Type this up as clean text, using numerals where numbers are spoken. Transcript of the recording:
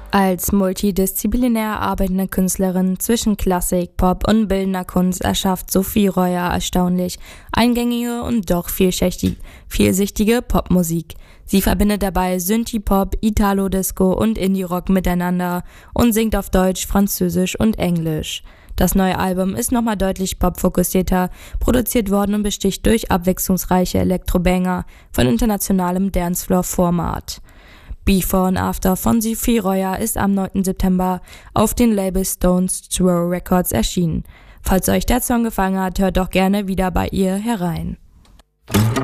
Als multidisziplinär arbeitende Künstlerin zwischen Klassik, Pop und bildender Kunst erschafft Sophie Royer erstaunlich eingängige und doch vielschichtige Popmusik. Sie verbindet dabei Synthie-Pop, Italo-Disco und Indie-Rock miteinander und singt auf Deutsch, Französisch und Englisch. Das neue Album ist nochmal deutlich popfokussierter produziert worden und besticht durch abwechslungsreiche Elektrobanger von internationalem Dancefloor-Format. Before and After von Sophie Royer ist am 9. September auf den Label Stones Throw Records erschienen. Falls euch der Song gefallen hat, hört doch gerne wieder bei ihr herein.